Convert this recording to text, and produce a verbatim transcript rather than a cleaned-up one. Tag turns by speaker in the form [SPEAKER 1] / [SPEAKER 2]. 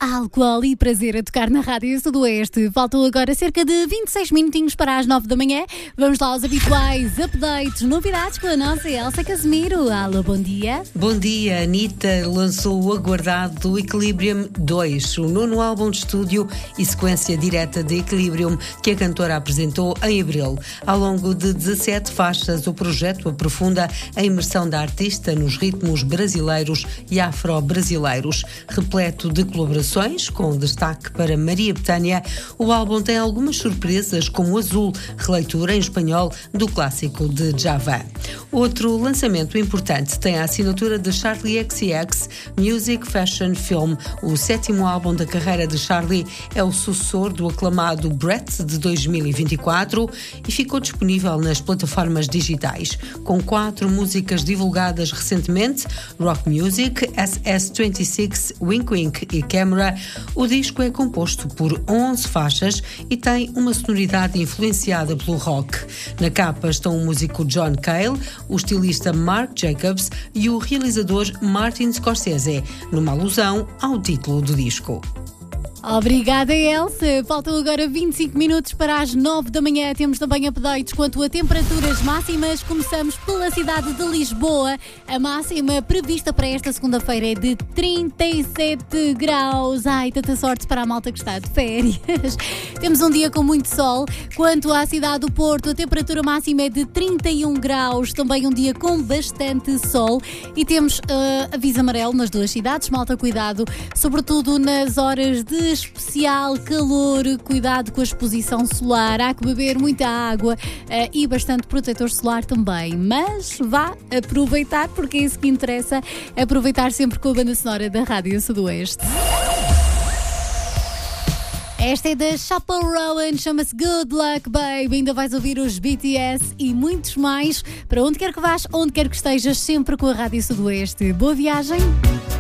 [SPEAKER 1] Álcool e prazer a tocar na Rádio Sudoeste. Faltam agora cerca de vinte e seis minutinhos para as nove da manhã. Vamos lá aos habituais updates, novidades com a nossa Elsa Casemiro. Alô, bom dia.
[SPEAKER 2] Bom dia. A Anitta lançou o aguardado Equilibrium dois, o nono álbum de estúdio e sequência direta de Equilibrium que a cantora apresentou em abril. Ao longo de dezassete faixas, o projeto aprofunda a imersão da artista nos ritmos brasileiros e afro-brasileiros. Repleto de colaborações, com destaque para Maria Bethânia, o álbum tem algumas surpresas, como o Azul, releitura em espanhol do clássico de Djavan. Outro lançamento importante tem a assinatura de Charli X C X, Music Fashion Film. O sétimo álbum da carreira de Charli é o sucessor do aclamado Brett de dois mil e vinte e quatro e ficou disponível nas plataformas digitais. Com quatro músicas divulgadas recentemente, Rock Music, S S vinte e seis, Wink Wink e Camera, o disco é composto por onze faixas e tem uma sonoridade influenciada pelo rock. Na capa estão o músico John Cale, o estilista Marc Jacobs e o realizador Martin Scorsese, numa alusão ao título do disco.
[SPEAKER 1] Obrigada, Elsa. Faltam agora vinte e cinco minutos para as nove da manhã. Temos também updates quanto a temperaturas máximas. Começamos pela cidade de Lisboa. A máxima prevista para esta segunda-feira é de trinta e sete graus. Ai, tanta sorte para a malta que está de férias. Temos um dia com muito sol. Quanto à cidade do Porto, a temperatura máxima é de trinta e um graus. Também um dia com bastante sol. E temos uh, aviso amarelo nas duas cidades. Malta, cuidado, sobretudo nas horas de especial calor, cuidado com a exposição solar, há que beber muita água uh, e bastante protetor solar também, mas vá aproveitar, porque é isso que interessa, aproveitar sempre com a banda sonora da Rádio Sudoeste. Esta é da Chappell Rowan, chama-se Good Luck Babe. Ainda vais ouvir os B T S e muitos mais. Para onde quer que vás, onde quer que estejas, sempre com a Rádio Sudoeste. Boa viagem!